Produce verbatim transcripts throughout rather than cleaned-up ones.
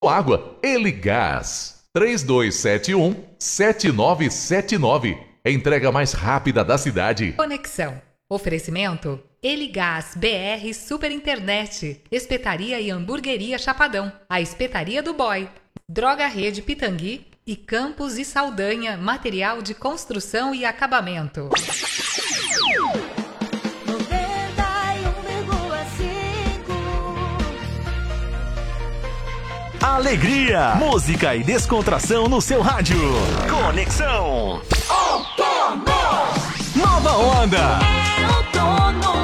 água. Eligás, três dois sete um, sete nove sete nove. Entrega mais rápida da cidade. Conexão. Oferecimento Eligás B R Super Internet. Espetaria e Hamburgueria Chapadão. A Espetaria do Boy. Droga Rede Pitangui e Campos e Saldanha. Material de construção e acabamento. Alegria, música e descontração no seu rádio. Conexão. Outono. Nova Onda. É outono.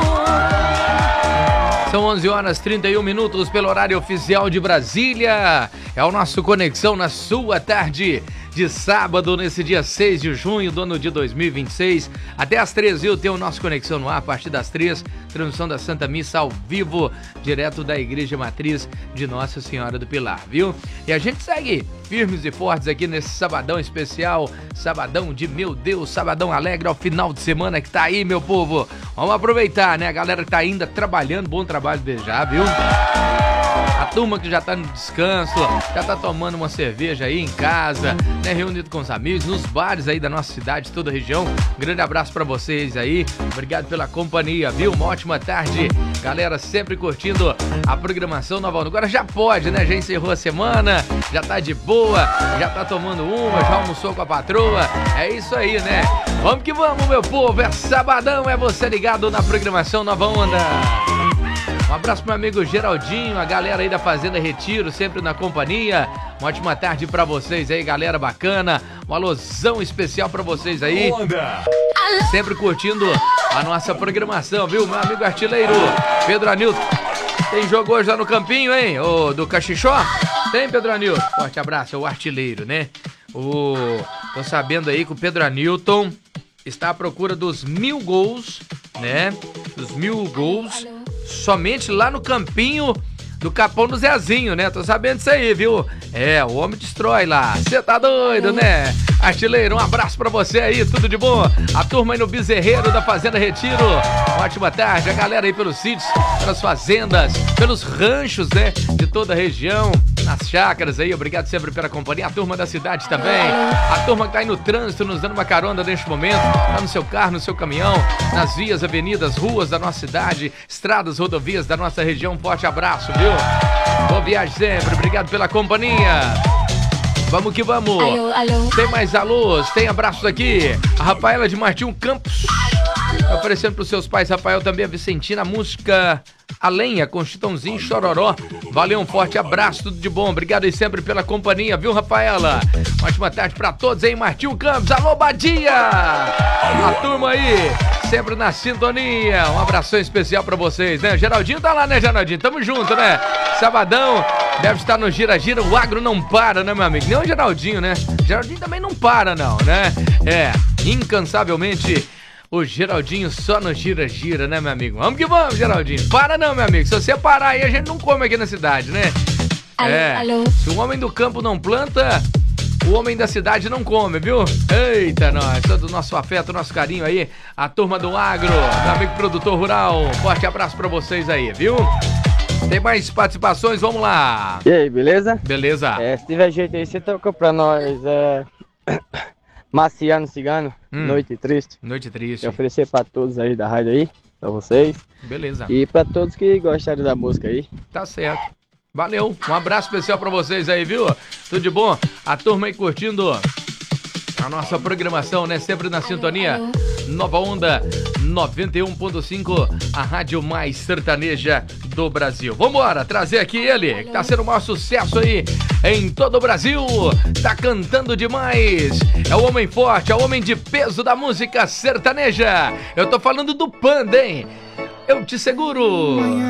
São onze horas e trinta e um minutos pelo horário oficial de Brasília. É o nosso Conexão na sua tarde de sábado, nesse dia seis de junho do ano de dois mil e vinte e seis. Até às três, viu? Tem o nosso Conexão no ar, a partir das três. Transmissão da Santa Missa ao vivo, direto da Igreja Matriz de Nossa Senhora do Pilar, viu? E a gente segue firmes e fortes aqui nesse sabadão especial, sabadão de meu Deus, sabadão alegre ao final de semana que tá aí, meu povo. Vamos aproveitar, né? A galera que tá ainda trabalhando, bom trabalho desde já, viu? A turma que já tá no descanso, já tá tomando uma cerveja aí em casa, né? Reunido com os amigos, nos bares aí da nossa cidade, toda a região. Um grande abraço pra vocês aí, obrigado pela companhia, viu? Uma ótima tarde, galera, sempre curtindo a programação Nova Onda. Agora já pode, né? Já encerrou a semana, já tá de boa, já tá tomando uma, já almoçou com a patroa. É isso aí, né? Vamos que vamos, meu povo, é sabadão, é você ligado na programação Nova Onda. Um abraço pro meu amigo Geraldinho, a galera aí da Fazenda Retiro, sempre na companhia. Uma ótima tarde pra vocês aí, galera bacana. Um alusão especial pra vocês aí. Onda. Sempre curtindo a nossa programação, viu? Meu amigo artilheiro Pedro Anilton. Tem jogo hoje lá no campinho, hein? O do Cachichó? Tem, Pedro Anilton? Forte abraço, é o artilheiro, né? O... Tô sabendo aí que o Pedro Anilton está à procura dos mil gols, né? Dos mil gols. Somente lá no campinho do Capão do Zezinho, né? Tô sabendo disso aí, viu? É, o homem destrói lá. Você tá doido, né? Artilheiro, um abraço pra você aí, tudo de bom? A turma aí no Bezerreiro da Fazenda Retiro. Ótima tarde, a galera aí pelos sítios, pelas fazendas, pelos ranchos, né? De toda a região, nas chácaras aí. Obrigado sempre pela companhia. A turma da cidade também. A turma que tá aí no trânsito, nos dando uma carona neste momento. Tá no seu carro, no seu caminhão, nas vias, avenidas, ruas da nossa cidade, estradas, rodovias da nossa região. Um forte abraço, viu? Boa viagem sempre, obrigado pela companhia. Vamos que vamos. Alô, alô. Tem mais alôs, tem abraços aqui. A Rafaela de Martim Campos, oferecendo pros seus pais, Rafael, também a Vicentina, a música A Lenha, com Chitãozinho Chororó. Valeu, um forte abraço, tudo de bom. Obrigado aí sempre pela companhia, viu, Rafaela? Uma ótima tarde pra todos aí, Martim Campos. Alô, Badia! A turma aí, sempre na sintonia. Um abração especial pra vocês, né? Geraldinho tá lá, né, Geraldinho? Tamo junto, né? Sabadão, deve estar no Gira Gira. O agro não para, né, meu amigo? Nem o Geraldinho, né? Geraldinho também não para, não, né? É, incansavelmente o Geraldinho só no Gira Gira, né, meu amigo? Vamos que vamos, Geraldinho. Para não, meu amigo. Se você parar aí, a gente não come aqui na cidade, né? Alô, É. alô. Se o homem do campo não planta, o homem da cidade não come, viu? Eita, nós. Todo o nosso afeto, nosso carinho aí. A turma do agro, do amigo produtor rural. Forte abraço pra vocês aí, viu? Tem mais participações? Vamos lá. E aí, beleza? Beleza. É, se tiver jeito aí, você toca pra nós, é... Marciano Cigano, Hum. Noite Triste. Noite triste. Quero oferecer pra todos aí da rádio aí, pra vocês. Beleza. E pra todos que gostaram da música aí. Tá certo. Valeu. Um abraço especial pra vocês aí, viu? Tudo de bom? A turma aí curtindo a nossa programação, né? Sempre na sintonia. Nova Onda noventa e um ponto cinco, a rádio mais sertaneja do Brasil. Vambora, trazer aqui ele, que tá sendo o maior sucesso aí em todo o Brasil. Tá cantando demais. É o homem forte, é o homem de peso da música sertaneja. Eu tô falando do Panda, hein? Eu te seguro.